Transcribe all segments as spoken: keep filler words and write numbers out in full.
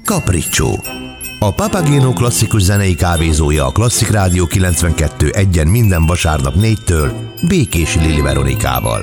Capriccio. A Papageno klasszikus zenei kávézója a Klasszik Rádió kilencvenkettő egyen minden vasárnap négytől Békési Lili Veronikával.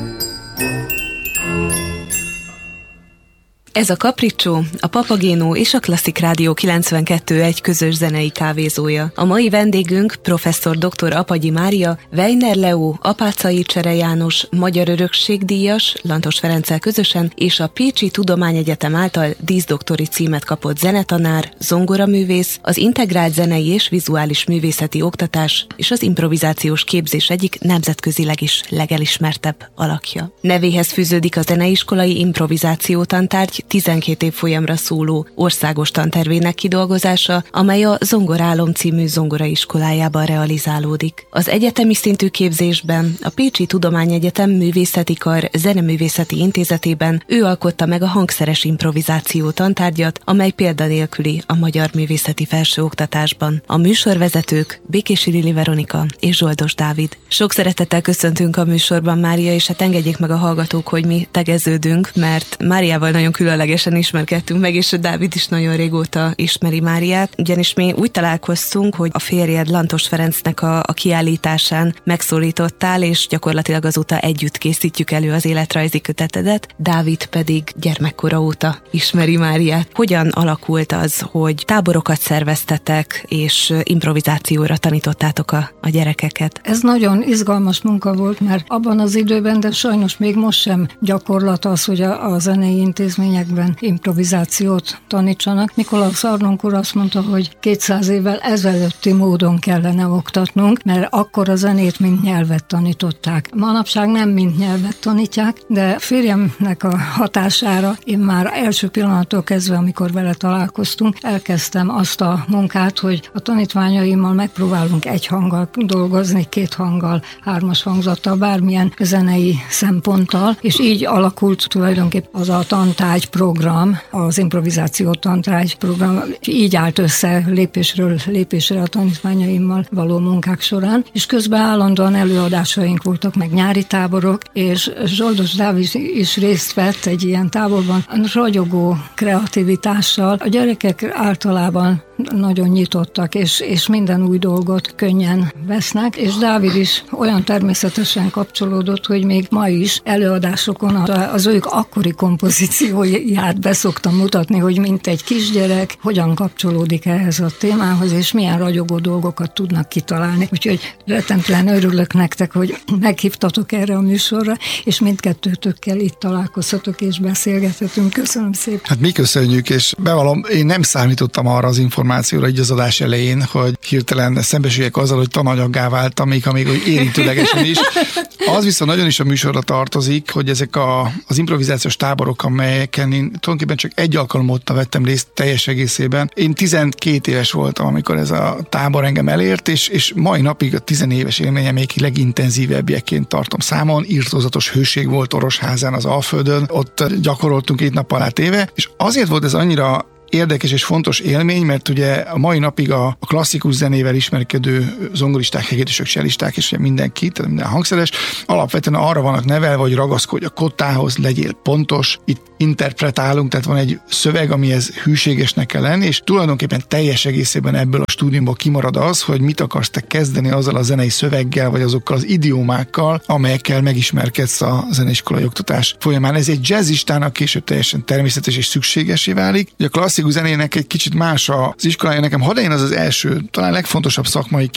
Ez a Capriccio, a Papageno és a Klasszik Rádió kilencvenkettő egy közös zenei kávézója. A mai vendégünk professzor dr. Apagyi Mária, Weiner Leó, Apáczai Csere János, Magyar Örökségdíjas, Lantos Ferenccel közösen, és a Pécsi Tudományegyetem által díszdoktori címet kapott zenetanár, zongoraművész, az integrált zenei és vizuális művészeti oktatás és az improvizációs képzés egyik nemzetközileg is legelismertebb alakja. Nevéhez fűződik a zeneiskolai improvizáció tantárgy tizenkét évfolyamra szóló országos tantervének kidolgozása, amely a Zongorálom című zongoraiskolájában realizálódik. Az egyetemi szintű képzésben a Pécsi Tudományegyetem Művészeti Kar Zeneművészeti Intézetében ő alkotta meg a hangszeres improvizáció tantárgyat, amely példanélküli a magyar művészeti felsőoktatásban. A műsorvezetők Békési Lili Veronika és Zsoldos Dávid. Sok szeretettel köszöntünk a műsorban, Mária, és hát engedjék meg a hallgatók, hogy mi tegeződünk, mert Máriával nagyon különlegesen ismerkedtünk meg, és a Dávid is nagyon régóta ismeri Máriát, ugyanis mi úgy találkoztunk, hogy a férjed Lantos Ferencnek a, a kiállításán megszólítottál, és gyakorlatilag azóta együtt készítjük elő az életrajzi kötetedet, Dávid pedig gyermekkora óta ismeri Máriát. Hogyan alakult az, hogy táborokat szerveztetek, és improvizációra tanítottátok a, a gyerekeket? Ez nagyon izgalmas munka volt, mert abban az időben, de sajnos még most sem gyakorlat az, hogy a, a zenei intézményekben improvizációt tanítsanak. Nikolaus Arnonk úr azt mondta, hogy kétszáz évvel ezelőtti módon kellene oktatnunk, mert akkor a zenét mint nyelvet tanították. Manapság nem mint nyelvet tanítják, de férjemnek a hatására én már első pillanattól kezdve, amikor vele találkoztunk, elkezdtem azt a munkát, hogy a tanítványaimmal megpróbálunk egy hanggal dolgozni, két hanggal, hármas hangzattal, bármilyen zenei szemponttal, és így alakult tulajdonképpen az a tantárgy program, az improvizáció tantárgy program, így állt össze lépésről lépésre a tanítványaimmal való munkák során, és közben állandóan előadásaink voltak, meg nyári táborok, és Zsoldos Dávid is részt vett egy ilyen táborban, ragyogó kreativitással. A gyerekek általában nagyon nyitottak, és, és minden új dolgot könnyen vesznek, és Dávid is olyan természetesen kapcsolódott, hogy még ma is előadásokon az ők akkori kompozícióját beszoktam mutatni, hogy mint egy kisgyerek, hogyan kapcsolódik ehhez a témához, és milyen ragyogó dolgokat tudnak kitalálni. Úgyhogy rettentően örülök nektek, hogy meghívtatok erre a műsorra, és mindkettőtökkel itt találkozhatok és beszélgethetünk. Köszönöm szépen. Hát mi köszönjük, és bevallom, én nem számítottam arra az információra így az adás elején, hogy hirtelen szembesüljek azzal, hogy tananyaggá váltam, még amíg hogy érintőlegesen is. Az viszont nagyon is a műsorra tartozik, hogy ezek a, az improvizációs táborok, amelyeken én tulajdonképpen csak egy alkalommal vettem részt teljes egészében. Én tizenkét éves voltam, amikor ez a tábor engem elért, és, és mai napig a tizenéves élményem még legintenzívebbjeként tartom számon. Irtózatos hőség volt Orosházán, az Alföldön, ott gyakoroltunk két nap alá téve, és azért volt ez annyira érdekes és fontos élmény, mert ugye a mai napig a, a klasszikus zenével ismerkedő zongoristák, hegedűsök, csellisták és mindenki, tehát minden hangszeres, alapvetően arra vannak nevelve, hogy ragaszkodj a kottához, legyél pontos, itt interpretálunk, tehát van egy szöveg, amihez hűségesnek kell lenni, és tulajdonképpen teljes egészében ebből a stúdiumból kimarad az, hogy mit akarsz te kezdeni azzal a zenei szöveggel, vagy azokkal az idiomákkal, amelyekkel megismerkedsz a zeneiskolai oktatás folyamán. Ez egy jazzistának később teljesen természetes és szükségesé válik. Ugye a klasszikus zenének egy kicsit más az iskolája. Nekem hadd legyen az az első, talán legfontosabb szakmai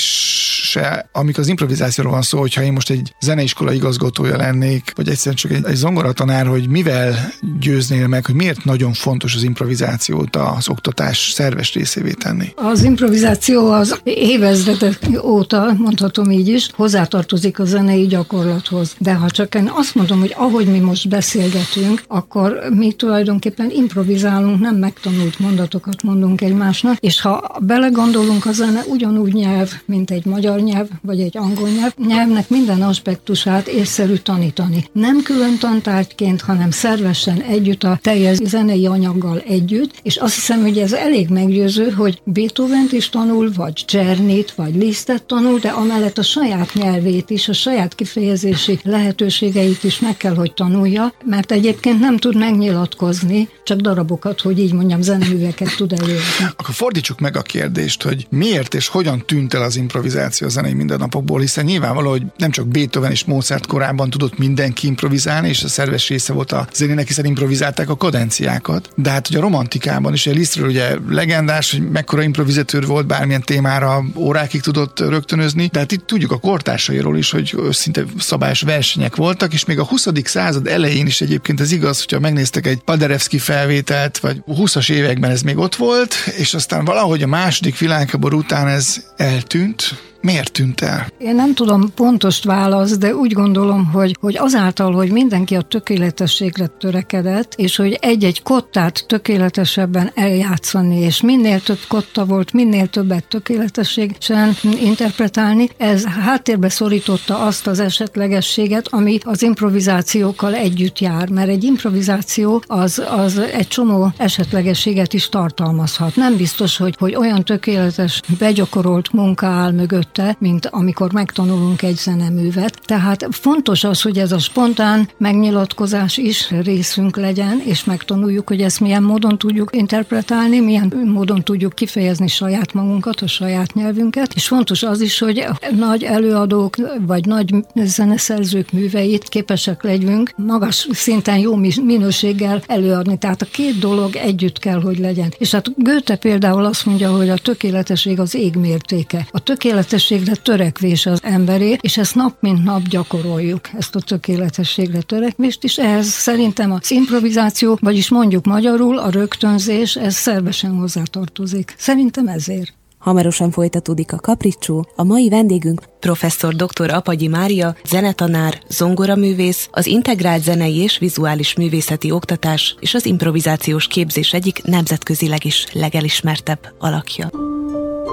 kérdése, amikor az improvizációról van szó, hogyha én most egy zeneiskola igazgatója lennék, vagy egyszerűen csak egy, egy zongoratanár, hogy mivel győznél meg, hogy miért nagyon fontos az improvizációt az oktatás szerves részévé tenni? Az improvizáció az évezredek óta, mondhatom így is, hozzátartozik a zenei gyakorlathoz. De ha csak én azt mondom, hogy ahogy mi most beszélgetünk, akkor mi tulajdonképpen improvizálunk, nem megtanult mondatokat mondunk egymásnak, és ha belegondolunk, a zene ugyanúgy nyelv, mint egy magyar nyelv, vagy egy angol nyelv, nyelvnek minden aspektusát észszerű tanítani. Nem külön tantárgyként, hanem szervesen együtt, a teljes zenei anyaggal együtt, és azt hiszem, hogy ez elég meggyőző, hogy Beethovent is tanul, vagy Czernit, vagy Lisztet tanul, de amellett a saját nyelvét is, a saját kifejezési lehetőségeit is meg kell, hogy tanulja, mert egyébként nem tud megnyilatkozni, csak darabokat, hogy így mondjam, zeneműveket tud előadni. Akkor fordítsuk meg a kérdést, hogy miért és hogyan tűnt el az improvizáció a zenei mindennapokból, hiszen nyilvánvaló, hogy nem csak Beethoven és Mozart korában tudott mindenki improvizálni, és a szerves része volt a zenének, hiszen improvizálták a kadenciákat. De hát ugye a romantikában is, a Lisztről ugye legendás, hogy mekkora improvizatőr volt, bármilyen témára órákig tudott rögtönözni, de hát itt tudjuk a kortársairól is, hogy szinte szabályos versenyek voltak, és még a huszadik század elején is egyébként ez igaz, hogyha megnéztek egy Paderewski felvételt, vagy húszas években ez még ott volt, és aztán valahogy a második világháború után ez eltűnt. Miért tűnt el? Én nem tudom pontos választ, de úgy gondolom, hogy, hogy azáltal, hogy mindenki a tökéletességre törekedett, és hogy egy-egy kottát tökéletesebben eljátszani, és minél több kotta volt, minél többet tökéletességesen interpretálni, ez háttérbe szorította azt az esetlegességet, ami az improvizációkkal együtt jár, mert egy improvizáció az, az egy csomó esetlegességet is tartalmazhat. Nem biztos, hogy, hogy olyan tökéletes, begyakorolt munka áll mögött, mint amikor megtanulunk egy zeneművet. Tehát fontos az, hogy ez a spontán megnyilatkozás is részünk legyen, és megtanuljuk, hogy ezt milyen módon tudjuk interpretálni, milyen módon tudjuk kifejezni saját magunkat, a saját nyelvünket, és fontos az is, hogy nagy előadók, vagy nagy zeneszerzők műveit képesek legyünk magas szinten jó minőséggel előadni. Tehát a két dolog együtt kell, hogy legyen. És hát Goethe például azt mondja, hogy a tökéletesség az ég mértéke. A tökéletes tökéletességre törekvés az emberé, és ezt nap mint nap gyakoroljuk, ezt a tökéletességre törekvést, és ehhez szerintem az improvizáció, vagyis mondjuk magyarul a rögtönzés, ez szervesen hozzátartozik. Szerintem ezért. Hamarosan folytatódik a Kapricsó. A mai vendégünk professzor dr. Apagyi Mária, zenetanár, zongoraművész, az integrált zenei és vizuális művészeti oktatás és az improvizációs képzés egyik nemzetközileg is legelismertebb alakja.